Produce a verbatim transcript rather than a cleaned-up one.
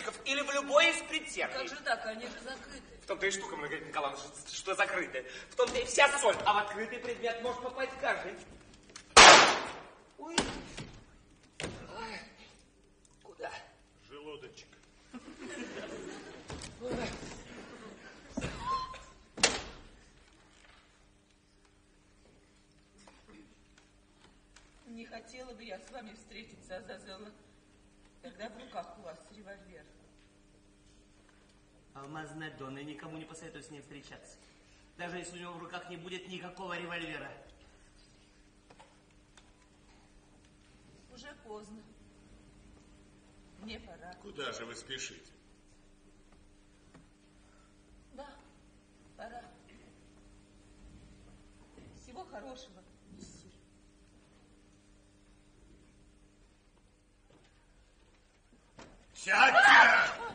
молодчиков или в любой из предсердий. Как же так? Они же закрыты. В том-то и штука, Маргарита Николаевна, что, что закрыты. В том-то и вся соль. А в открытый предмет может попасть каждый. Ой. Ой. Куда? Желудочек. Ой. Не хотела бы я с вами встретиться, Азазелла, когда в руках у вас револьвер. Алмазная Донна, никому не посоветую с ней встречаться. Даже если у него в руках не будет никакого револьвера. Уже поздно. Мне пора. Куда же вы спешите? Да, пора. Всего хорошего, мессир. Сядьте!